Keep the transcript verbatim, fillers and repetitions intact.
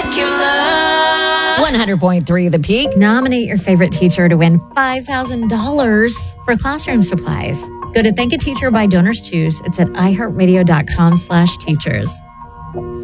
one hundred point three The Peak. Nominate your favorite teacher to win five thousand dollars for classroom supplies. Go to Thank a Teacher by Donors Choose. It's at iheartradio.com slash teachers.